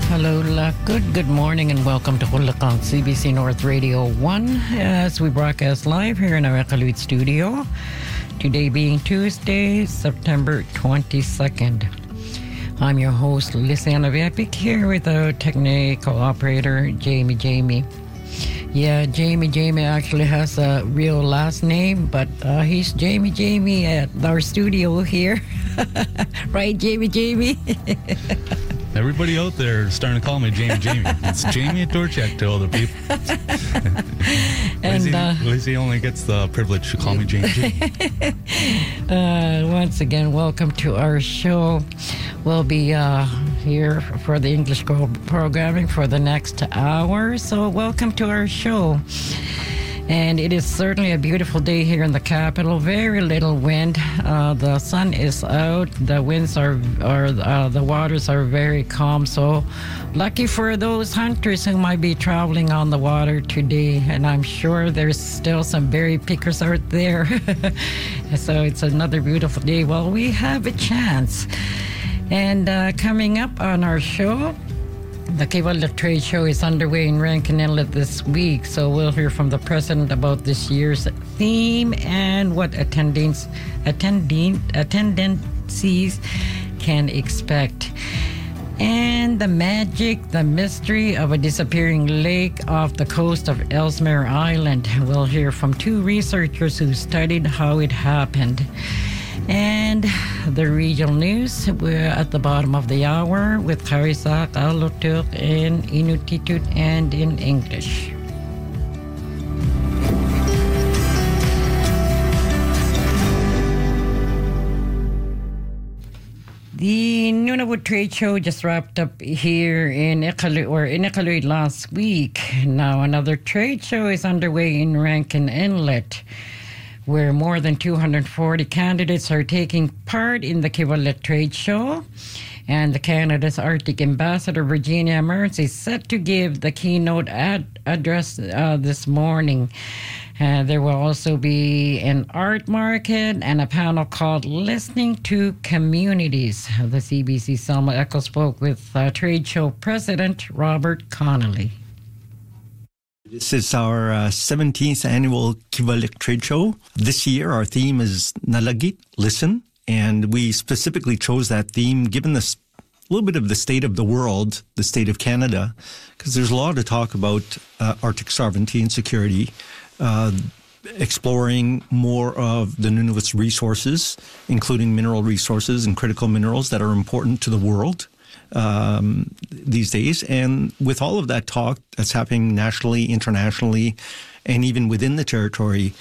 Hello, good morning, and welcome to Hulakang CBC North Radio 1 as we broadcast live here in our Iqaluit studio. Today being Tuesday, September 22nd. I'm your host, Lysiana Vapik, here with our technical operator, Jamie. Yeah, Jamie actually has a real last name, but he's Jamie at our studio here. Right, Jamie? Everybody out there is starting to call me Jamie. It's Jamie Dorchak to other people. And Lizzie only gets the privilege to call me Jamie. Once again, welcome to our show. We'll be here for the English programming for the next hour. So welcome to our show. And it is certainly a beautiful day here in the capital. Very little wind. The sun is out. The winds the waters are very calm. So lucky for those hunters who might be traveling on the water today. And I'm sure there's still some berry pickers out there. So it's another beautiful day. Well, we have a chance. And coming up on our show, the Kivalliq Trade Show is underway in Rankin Inlet this week, so we'll hear from the president about this year's theme and what attendances can expect. And the mystery of a disappearing lake off the coast of Ellesmere Island. We'll hear from two researchers who studied how it happened. And the regional news, we're at the bottom of the hour with Harisak, Alotuk, in Inuktitut and in English. The Nunavut Trade Show just wrapped up here in Iqaluit last week. Now another trade show is underway in Rankin Inlet, where more than 240 candidates are taking part in the Kivalliq Trade Show. And the Canada's Arctic Ambassador, Virginia Mertz, is set to give the keynote address this morning. There will also be an art market and a panel called Listening to Communities. The CBC Selma Echo spoke with Trade Show President Robert Connolly. This is our 17th annual Kivalliq Trade Show. This year, our theme is Nalagit, Listen. And we specifically chose that theme given this little bit of the state of the world, the state of Canada, because there's a lot to talk about Arctic sovereignty and security, exploring more of the Nunavut's resources, including mineral resources and critical minerals that are important to the world these days. And with all of that talk that's happening nationally, internationally, and even within the territory,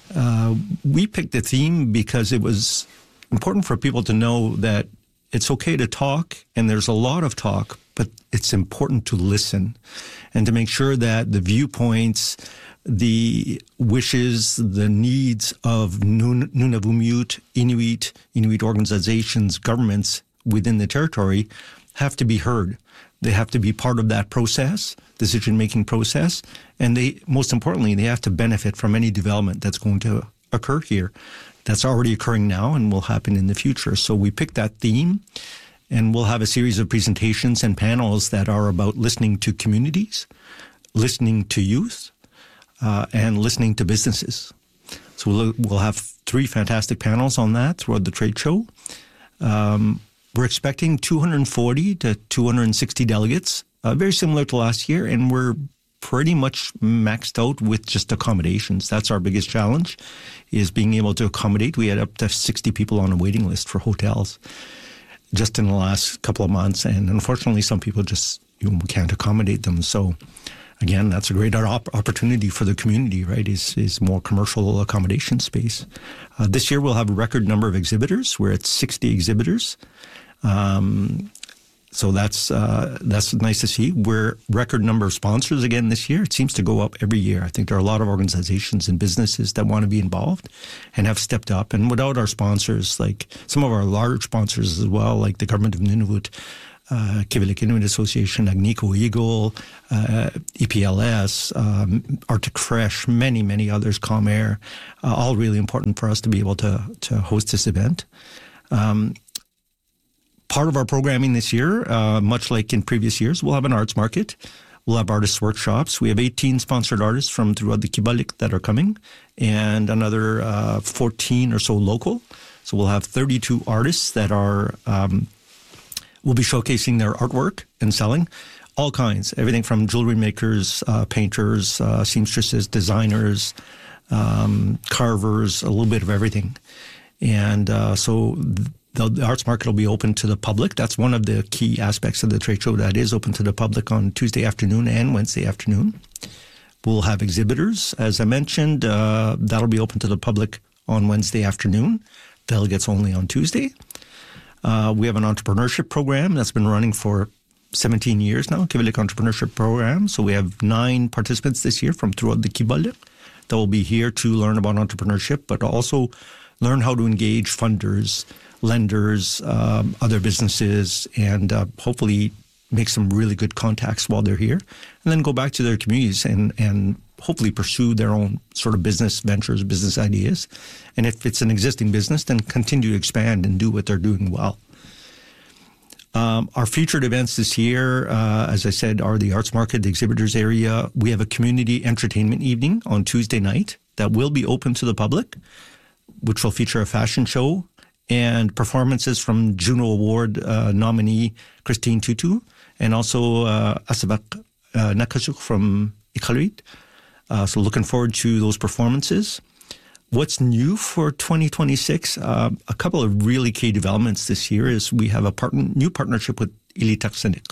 we picked the theme because it was important for people to know that it's okay to talk, and there's a lot of talk, but it's important to listen and to make sure that the viewpoints, the wishes, the needs of Nunavummiut, Inuit organizations, governments within the territory have to be heard. They have to be part of that process, decision-making process, and most importantly, they have to benefit from any development that's going to occur here. That's already occurring now and will happen in the future. So we picked that theme, and we'll have a series of presentations and panels that are about listening to communities, listening to youth, and listening to businesses. So we'll have 3 fantastic panels on that throughout the trade show. We're expecting 240 to 260 delegates, very similar to last year, and we're pretty much maxed out with just accommodations. That's our biggest challenge, is being able to accommodate. We had up to 60 people on a waiting list for hotels just in the last couple of months, and unfortunately some people just we can't accommodate them. So again, that's a great opportunity for the community, right, is more commercial accommodation space. This year we'll have a record number of exhibitors. We're at 60 exhibitors. So that's nice to see. We're record number of sponsors again this year. It seems to go up every year. I think there are a lot of organizations and businesses that want to be involved and have stepped up. And without our sponsors, like some of our large sponsors as well, like the Government of Nunavut, Kivalliq Inuit Association, Agnico Eagle, EPLS, Arctic Fresh, many others, Comair, all really important for us to be able to host this event. part of our programming this year, much like in previous years, we'll have an arts market. We'll have artist workshops. We have 18 sponsored artists from throughout the Kibalik that are coming, and another 14 or so local. So we'll have 32 artists that are will be showcasing their artwork and selling all kinds, everything from jewelry makers, painters, seamstresses, designers, carvers, a little bit of everything. And so the arts market will be open to the public. That's one of the key aspects of the trade show that is open to the public on Tuesday afternoon and Wednesday afternoon. We'll have exhibitors. As I mentioned, that'll be open to the public on Wednesday afternoon. Delegates only on Tuesday. We have an entrepreneurship program that's been running for 17 years now, Kibalik Entrepreneurship Program. So we have 9 participants this year from throughout the Kibalik that will be here to learn about entrepreneurship, but also learn how to engage funders, lenders, other businesses, and hopefully make some really good contacts while they're here, and then go back to their communities and hopefully pursue their own sort of business ventures, business ideas. And if it's an existing business, then continue to expand and do what they're doing well. Our featured events this year, as I said, are the arts market, the exhibitors area. We have a community entertainment evening on Tuesday night that will be open to the public, which will feature a fashion show and performances from Juno Award nominee Christine Tutu, and also Asabak Nakasuk from Iqaluit. So looking forward to those performances. What's new for 2026? A couple of really key developments this year is we have a new partnership with Ilitaksanik,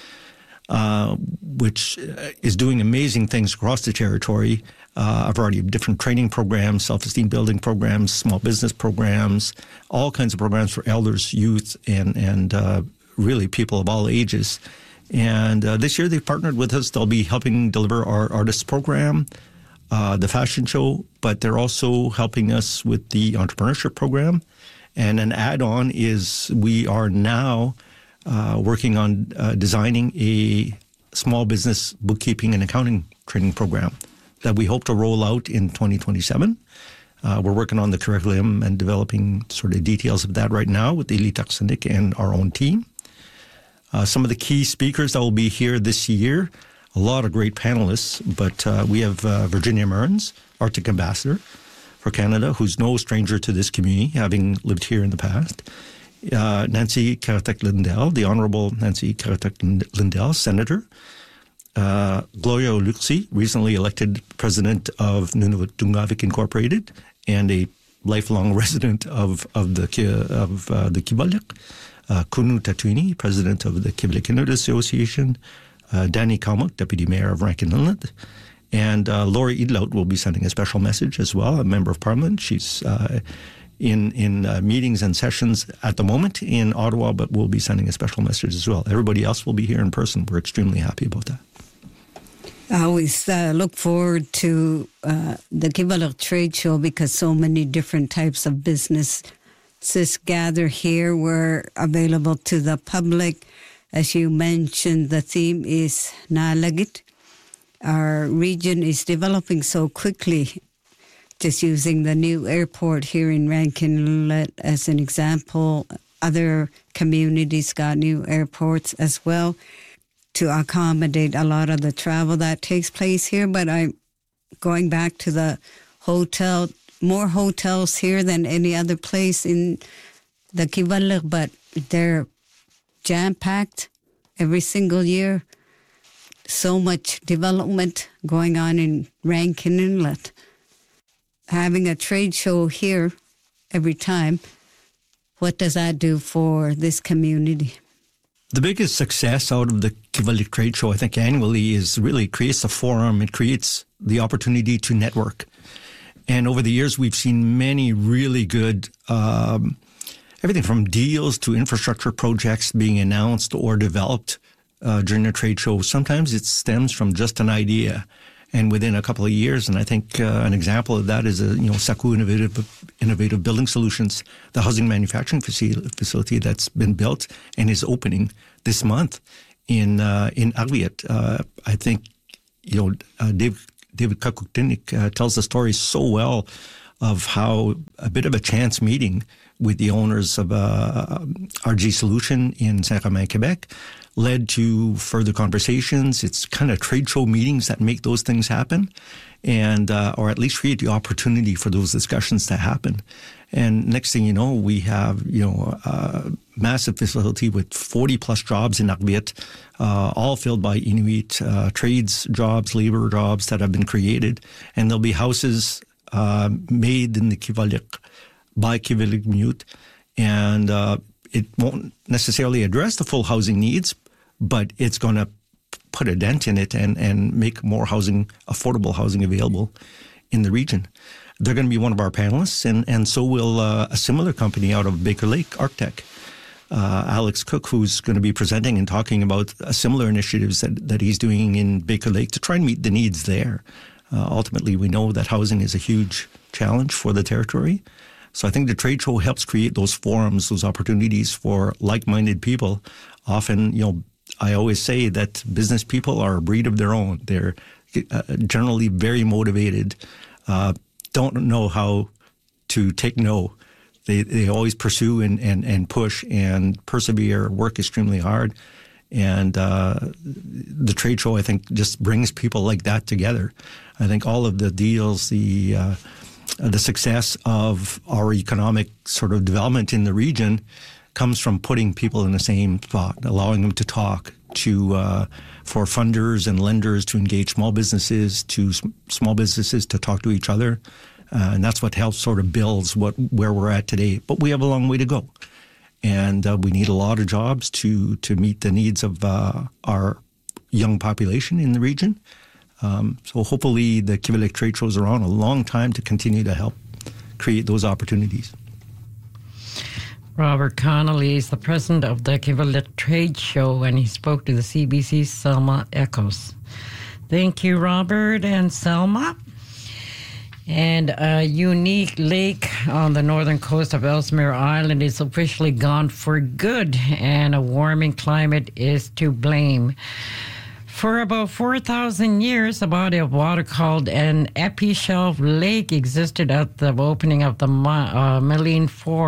which is doing amazing things across the territory. A variety of different training programs, self-esteem building programs, small business programs, all kinds of programs for elders, youth, and really people of all ages. And this year they've partnered with us. They'll be helping deliver our artists program, the fashion show, but they're also helping us with the entrepreneurship program. And an add-on is we are now working on designing a small business bookkeeping and accounting training program that we hope to roll out in 2027. We're working on the curriculum and developing sort of details of that right now with the Ilitaksanik and our own team. Some of the key speakers that will be here this year, a lot of great panelists, but we have Virginia Mearns, Arctic Ambassador for Canada, who's no stranger to this community, having lived here in the past. Nancy Karatek-Lindell, the Honorable Nancy Karatek-Lindell, Senator. Gloria Oluxi, recently elected president of Nunavut Dungavik Incorporated and a lifelong resident of the Kibalik. Kunu Tatuini, president of the Kibalik Inuit Association. Danny Kalmuk, deputy mayor of Rankin Inlet. And Lori Idlaut will be sending a special message as well, a member of parliament. She's in meetings and sessions at the moment in Ottawa, but will be sending a special message as well. Everybody else will be here in person. We're extremely happy about that. I always look forward to the Kibalik Trade Show because so many different types of businesses gather here. We're available to the public. As you mentioned, the theme is Nalagit. Our region is developing so quickly. Just using the new airport here in Rankin Inlet as an example, other communities got new airports as well to accommodate a lot of the travel that takes place here. But I'm going back to the hotel, more hotels here than any other place in the Kibalik, but they're jam-packed every single year. So much development going on in Rankin Inlet. Having a trade show here every time, what does that do for this community? The biggest success out of the Kibalik Trade Show, I think, annually is really creates a forum. It creates the opportunity to network. And over the years, we've seen many really good, everything from deals to infrastructure projects being announced or developed during the trade show. Sometimes it stems from just an idea. And within a couple of years, and I think an example of that is Saku Innovative Building Solutions, the housing manufacturing facility that's been built and is opening this month in Arviat. I think David Kakuktinik tells the story so well of how a bit of a chance meeting with the owners of RG Solution in Saint-Romain, Quebec, led to further conversations. It's kind of trade show meetings that make those things happen, and or at least create the opportunity for those discussions to happen. And next thing you know, we have a massive facility with 40 plus jobs in Arviat, all filled by Inuit trades jobs, labor jobs that have been created, and there'll be houses made in the Kivalliq by Kivalliq-Miut, and it won't necessarily address the full housing needs, but it's going to put a dent in it and make more housing, affordable housing available in the region. They're going to be one of our panelists, and so will a similar company out of Baker Lake, Arctech. Alex Cook, who's going to be presenting and talking about similar initiatives that he's doing in Baker Lake to try and meet the needs there. Ultimately, we know that housing is a huge challenge for the territory. So I think the trade show helps create those forums, those opportunities for like-minded people. Often, I always say that business people are a breed of their own. They're generally very motivated, don't know how to take no. They always pursue and push and persevere, work extremely hard. And the trade show, I think, just brings people like that together. I think all of the deals, the success of our economic sort of development in the region comes from putting people in the same spot, allowing them to talk, for funders and lenders to engage small businesses, to talk to each other. And that's what helps sort of builds where we're at today. But we have a long way to go. And we need a lot of jobs to meet the needs of our young population in the region. So hopefully the Kivalliq trade shows are on a long time to continue to help create those opportunities. Robert Connolly is the president of the Kivalliq Trade Show, and he spoke to the CBC's Selma Echoes. Thank you, Robert and Selma. And a unique lake on the northern coast of Ellesmere Island is officially gone for good, and a warming climate is to blame. For about 4,000 years, a body of water called an Epishelf Lake existed at the opening of the Mylene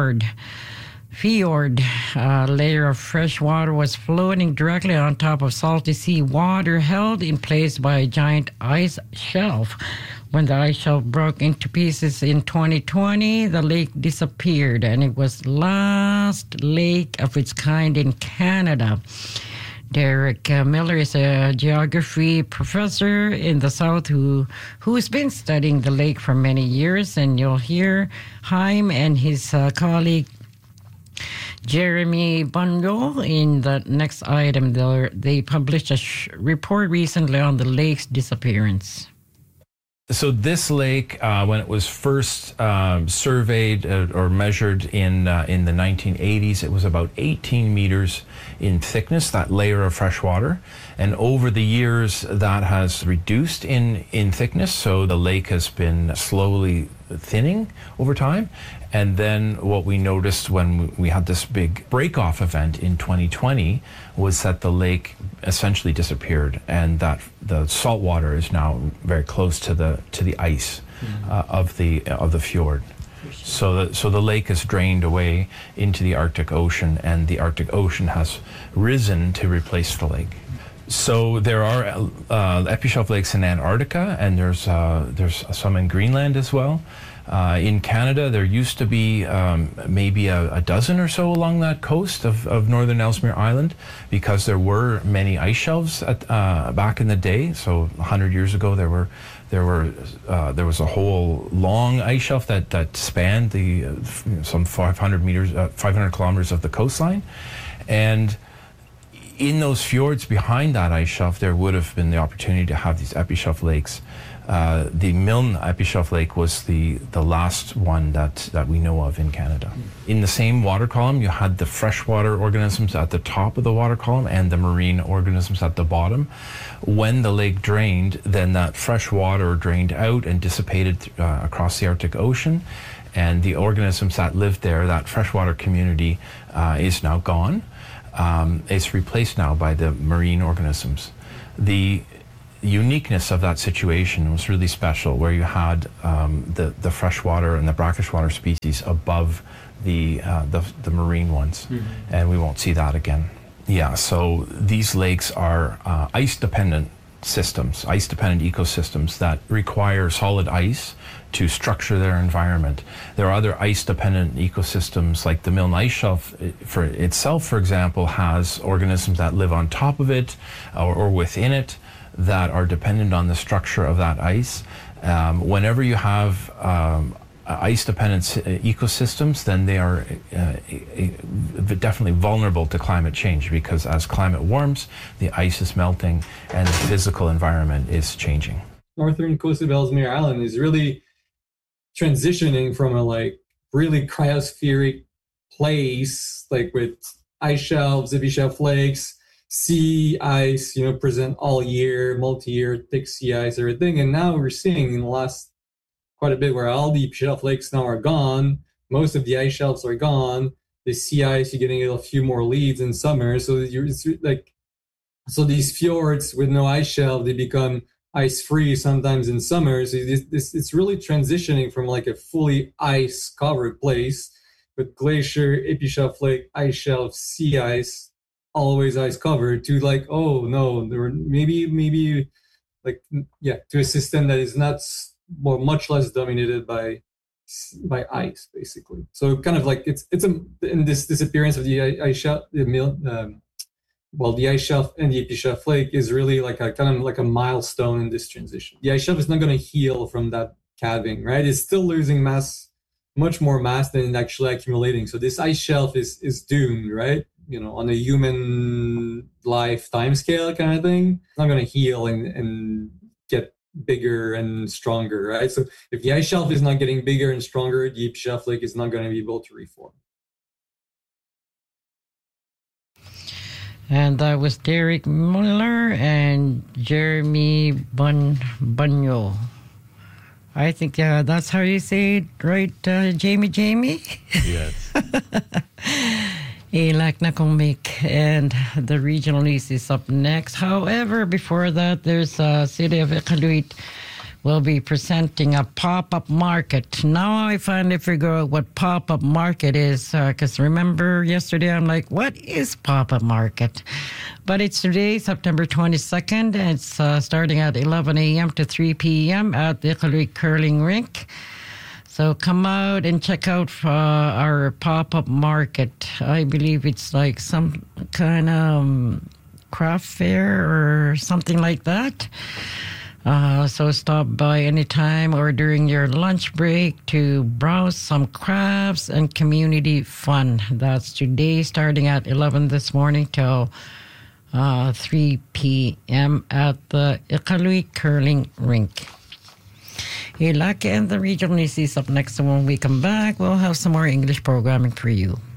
Fjord. A layer of fresh water was floating directly on top of salty sea water, held in place by a giant ice shelf. When the ice shelf broke into pieces in 2020, the lake disappeared, and it was the last lake of its kind in Canada. Derek Miller is a geography professor in the South who's been studying the lake for many years, and you'll hear Haim and his colleague Jeremy Bunyo in the next item. They published a report recently on the lake's disappearance. So this lake, when it was first surveyed or measured in the 1980s, it was about 18 meters in thickness, that layer of fresh water. And over the years, that has reduced in thickness. So the lake has been slowly thinning over time. And then what we noticed when we had this big break-off event in 2020 was that the lake essentially disappeared, and that the salt water is now very close to the ice of the fjord. So the lake has drained away into the Arctic Ocean, and the Arctic Ocean has risen to replace the lake. So there are Epishelf lakes in Antarctica, and there's some in Greenland as well. In Canada, there used to be maybe a dozen or so along that coast of northern Ellesmere Island, because there were many ice shelves back in the day. So 100 years ago, there was a whole long ice shelf that spanned some 500 kilometers of the coastline, and in those fjords behind that ice shelf, there would have been the opportunity to have these Epishelf lakes. The Milne Epishelf Lake was the last one that we know of in Canada. In the same water column, you had the freshwater organisms at the top of the water column and the marine organisms at the bottom. When the lake drained, then that fresh water drained out and dissipated across the Arctic Ocean, and the organisms that lived there, that freshwater community, is now gone. It's replaced now by the marine organisms. uniqueness of that situation was really special, where you had the freshwater and the brackish water species above the marine ones, and we won't see that again. Yeah, so these lakes are ice-dependent systems, ice-dependent ecosystems that require solid ice to structure their environment. There are other ice-dependent ecosystems, like the Milne Ice Shelf for itself, for example, has organisms that live on top of it or within it that are dependent on the structure of that ice. Whenever you have ice-dependent ecosystems, then they are definitely vulnerable to climate change, because as climate warms, the ice is melting and the physical environment is changing. Northern coast of Ellesmere Island is really transitioning from a really cryospheric place, with ice shelves, zippy shelf lakes, sea ice, present all year, multi-year thick sea ice, everything. And now we're seeing in the last quite a bit where all the shelf lakes now are gone. Most of the ice shelves are gone. The sea ice, you're getting a few more leaves in summer. So so these fjords with no ice shelf, they become ice-free sometimes in summer. So it's really transitioning from a fully ice-covered place with glacier, epishelf lake, ice shelf, sea ice, always ice-covered, to oh no, there were maybe to a system that is not much less dominated by ice, basically. So kind of in this disappearance of the ice shelf, the ice shelf and the epishelf lake is really a milestone in this transition. The ice shelf is not going to heal from that calving, right? It's still losing mass, much more mass than actually accumulating. So this ice shelf is doomed, right? On a human life time scale kind of thing. It's not going to heal and get bigger and stronger, right? So if the ice shelf is not getting bigger and stronger, the epishelf lake is not going to be able to reform. And that was Derek Muller and Jeremy Bunyo. I think that's how you say it, right, Jamie? Yes. Elak Nakomik, and the regional news is up next. However, before that, there's City of Iqaluit will be presenting a pop-up market. Now I finally figure out what pop-up market is, because remember yesterday I'm like, what is pop-up market? But it's today, September 22nd, and it's starting at 11 a.m. to 3 p.m. at the Iqaluit Curling Rink. So come out and check out our pop-up market. I believe it's some kind of craft fair or something like that. So stop by anytime or during your lunch break to browse some crafts and community fun. That's today, starting at 11 this morning till 3 p.m. at the Iqaluit Curling Rink. Elak and the regional news is up next, and when we come back, we'll have some more English programming for you.